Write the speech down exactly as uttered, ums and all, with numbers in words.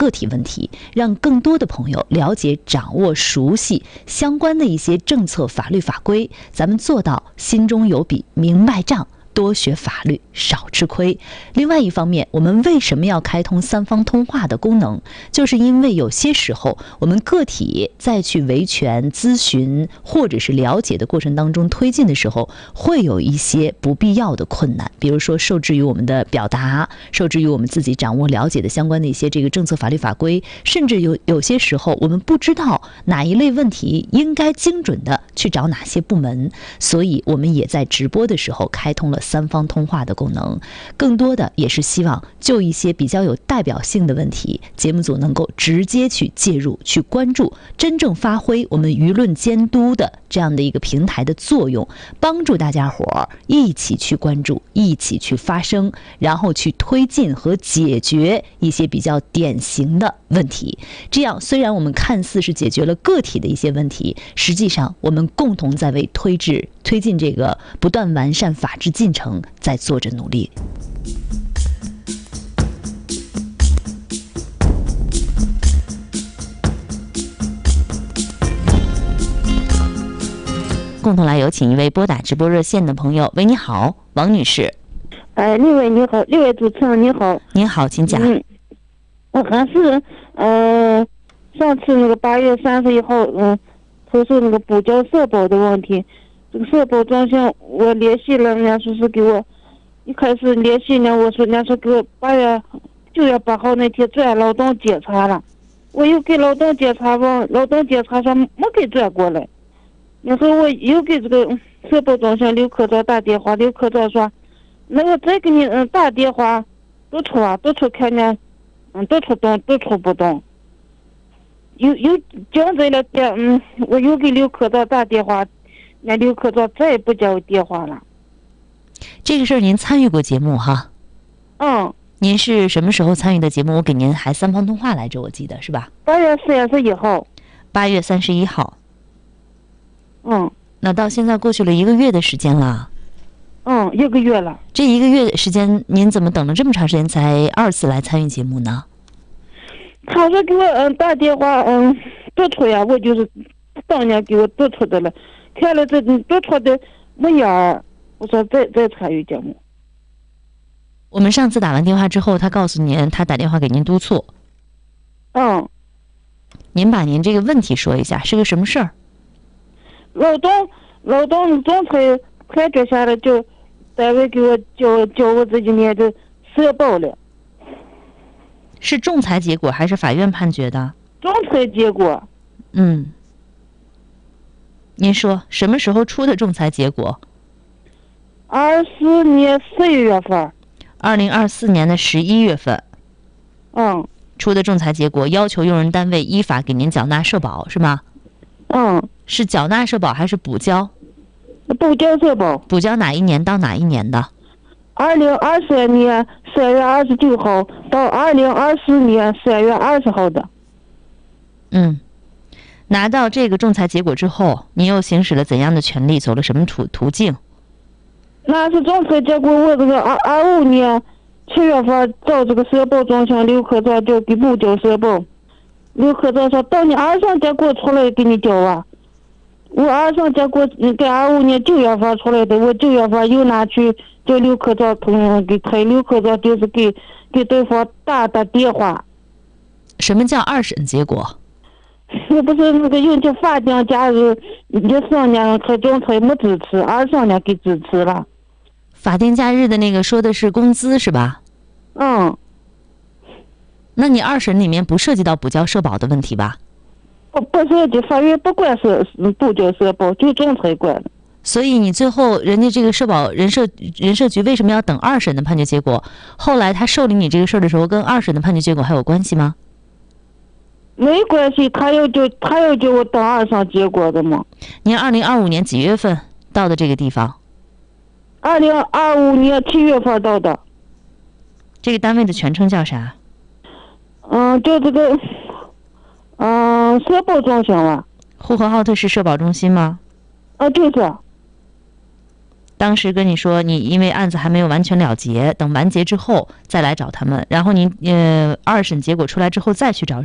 个体问题，让更多的朋友了解、掌握、熟悉相关的一些政策、法律法规，咱们做到心中有笔，明白账。多学法律，少吃亏。另外一方面，我们为什么要开通三方通话的功能？就是因为有些时候，我们个体在去维权、咨询或者是了解的过程当中推进的时候，会有一些不必要的困难，比如说受制于我们的表达，受制于我们自己掌握了解的相关的一些这个政策、法律法规，甚至有有些时候我们不知道哪一类问题应该精准的去找哪些部门，所以我们也在直播的时候开通了三方通话的功能，更多的也是希望就一些比较有代表性的问题，节目组能够直接去介入、去关注，真正发挥我们舆论监督的这样的一个平台的作用，帮助大家伙儿一起去关注、一起去发声，然后去推进和解决一些比较典型的问题。这样，虽然我们看似是解决了个体的一些问题，实际上我们共同在为推至推进这个不断完善法治进程在做着努力。共同来有请一位拨打直播热线的朋友。喂，你好，王女士。 哎，六位你好，六位主持人你好。 您好，请讲。 嗯，我还是呃，上次那个八月三十一号，嗯，投诉那个补交社保的问题，这个社保专项我联系了，人家说是给我，一开始联系呢，我说人家说给我八月九月八号那天转劳动检查了，我又给劳动检查网，劳动检查上没给转过来。然后我又给这个社保专项刘科长打电话，刘科长说，那我再给你嗯打电话，督促啊，督促看见，嗯，督促动，督促不动。又又讲这了电，嗯，我又给刘科长打电话，那刘科长再也不接我电话了。 这个事儿您参与过节目哈？ 嗯。 您是什么时候参与的节目？我给您还三方通话来着，我记得是吧？ 八月三十一号。 八月三十一号。 嗯。 那到现在过去了一个月的时间了。 嗯，一个月了。 这一个月的时间，您怎么等了这么长时间才二次来参与节目呢？ 他说给我嗯打电话嗯督促呀，我就是当年给我督促的了，看了这督促的没眼儿，我说再再参与节目。 我们上次打完电话之后，他告诉您他打电话给您督促。 嗯。 您把您这个问题说一下，是个什么事儿？ 劳动劳动仲裁判决下来，就单位给我交交我这几年的社保了。 是仲裁结果还是法院判决的？ 仲裁结果。 嗯。您说什么时候出的仲裁结果？ 二四年十一月份。 二零二四年的十一月份。 嗯。 出的仲裁结果要求用人单位依法给您缴纳社保，是吗？ 嗯。 是缴纳社保还是补交？ 补交社保。 补交哪一年到哪一年的？ 二零二三年三月二十九号到二零二四年三月二十号的。 嗯，拿到这个仲裁结果之后，您又行使了怎样的权利，走了什么途途径？ 那是仲裁结果，我这个二二五年七月份找这个社保专项刘科长就给补交社保，刘科长说到你二审结果出来给你交啊。我二审结果给二五年九月份出来的，我九月份又拿去叫刘科长通给开，刘科长就是给给对方打的电话。 什么叫二审结果？ 我不是那个用叫法定假日，一三年开仲裁没支持，二三年给支持了。 法定假日的那个说的是工资是吧？ 嗯。 那你二审里面不涉及到补交社保的问题吧？ 不不涉及，法院不管是补交社保，就仲裁管。 所以你最后人家这个社保人社人社局为什么要等二审的判决结果？后来他受理你这个事儿的时候，跟二审的判决结果还有关系吗？ 没关系，他要就他要叫我等二审结果的嘛。 您二零二五年几月份到的这个地方？ 二零二五年七月份到的。 这个单位的全称叫啥？ 嗯，就这个，嗯，社保专项吧。 呼和浩特市社保中心吗？ 啊，就是。 当时跟你说，你因为案子还没有完全了结，等完结之后再来找他们，然后您呃二审结果出来之后再去找